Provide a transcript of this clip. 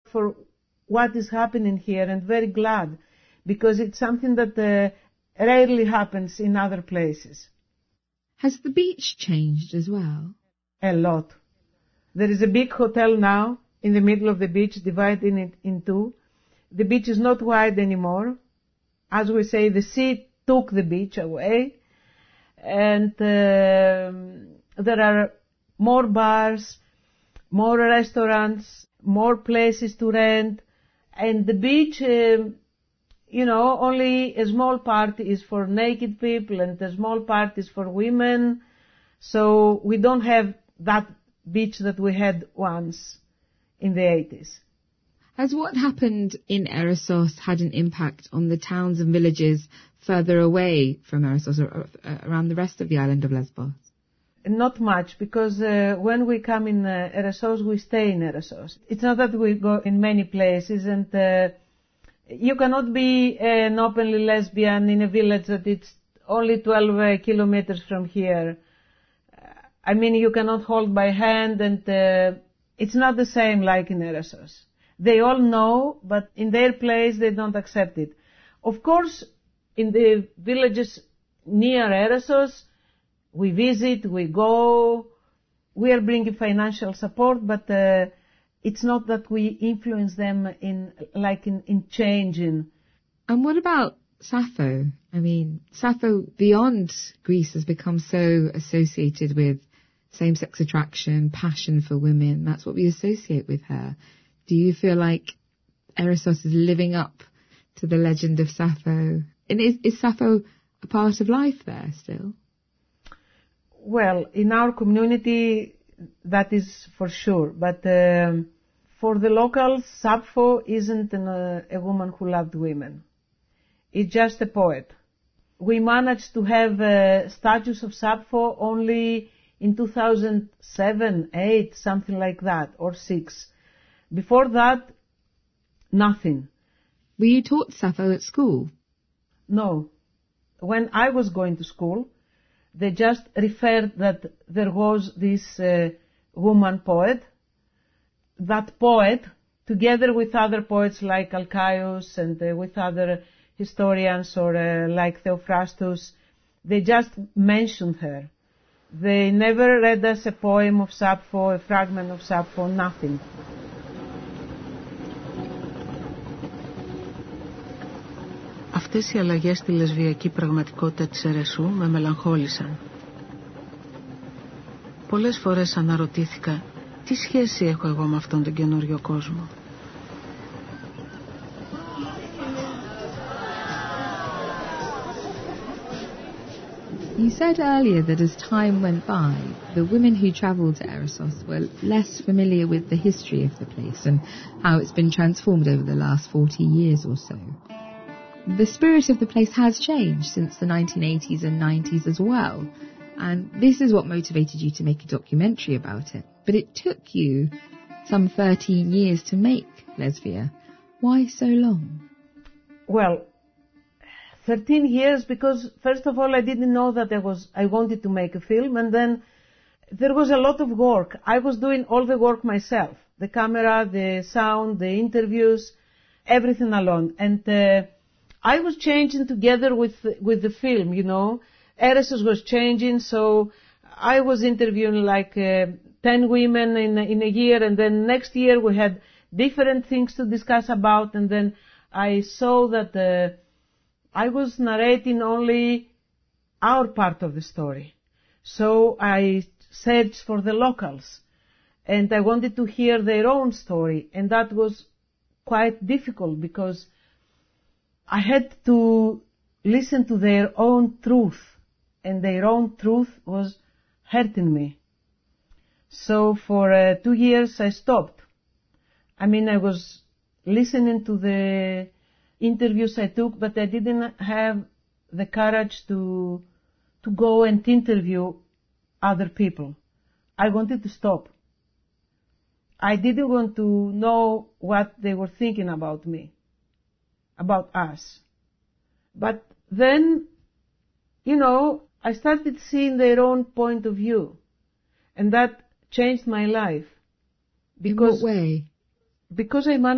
for what is happening here and very glad, because it's something that rarely happens in other places. Has the beach changed as well? A lot. There is a big hotel now in the middle of the beach, dividing it in two. The beach is not wide anymore. As we say, the sea took the beach away. And there are more bars, more restaurants, more places to rent. And the beach, only a small part is for naked people and a small part is for women. So we don't have that beach that we had once in the 80s. Has what happened in Erissos had an impact on the towns and villages further away from Erissos or around the rest of the island of Lesbos? Not much, because when we come in Erissos, we stay in Erissos. It's not that we go in many places, and you cannot be an openly lesbian in a village that it's only 12 kilometers from here. You cannot hold by hand, and it's not the same like in Erissos. They all know, but in their place they don't accept it. Of course, in the villages near Erissos, we visit, we go, we are bringing financial support, but it's not that we influence them in changing. And what about Sappho? Sappho beyond Greece has become so associated with same-sex attraction, passion for women. That's what we associate with her. Do you feel like Erissos is living up to the legend of Sappho? And is Sappho a part of life there still? Well, in our community, that is for sure. But for the locals, Sappho isn't a woman who loved women. It's just a poet. We managed to have statues of Sappho only in 2007, 8, something like that, or 6. Before that, nothing. Were you taught Sappho at school? No. When I was going to school, they just referred that there was this woman poet. That poet, together with other poets like Alcaios and with other historians or like Theophrastus, they just mentioned her. They never read us a poem of Sappho, a fragment of Sappho, nothing. Αυτές οι αλλαγές στη λεσβιακή πραγματικότητα της Ερεσσού με μελαγχόλησαν. Πολλές φορές αναρωτήθηκα τι σχέση έχω εγώ με αυτόν τον καινούριο κόσμο. You said earlier that as time went by, the women who travelled to Erissos were less familiar with the history of the place and how it's been transformed over the last 40 years or so. The spirit of the place has changed since the 1980s and 90s as well, and this is what motivated you to make a documentary about it. But it took you some 13 years to make Lesvia. Why so long? Well, 13 years because, first of all, I didn't know that I wanted to make a film, and then there was a lot of work. I was doing all the work myself, the camera, the sound, the interviews, everything alone. And I was changing together with the film, Erissos was changing, so I was interviewing like 10 women in a year, and then next year we had different things to discuss about, and then I saw that I was narrating only our part of the story. So I searched for the locals, and I wanted to hear their own story, and that was quite difficult because I had to listen to their own truth, and their own truth was hurting me. So for 2 years I stopped. I was listening to the interviews I took, but I didn't have the courage to go and interview other people. I wanted to stop. I didn't want to know what they were thinking about me, about us. But then, I started seeing their own point of view, and that changed my life. In what way? Because I managed